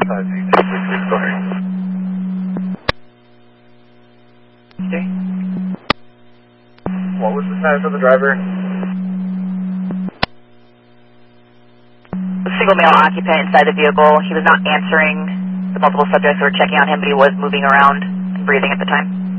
Okay. What was the status of the driver? A single male occupant inside the vehicle. He was not answering the multiple subjects who were checking on him, but he was moving around and breathing at the time.